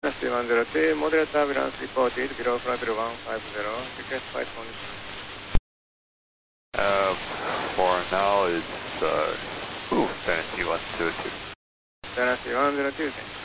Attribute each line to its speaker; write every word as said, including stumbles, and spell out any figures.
Speaker 1: Tennessee one zero two, moderate turbulence reported below flight level one five zero, request flight condition.
Speaker 2: Uh, for now it's, uh, ooh, Tennessee one zero two.
Speaker 1: Tennessee one zero two, thank you.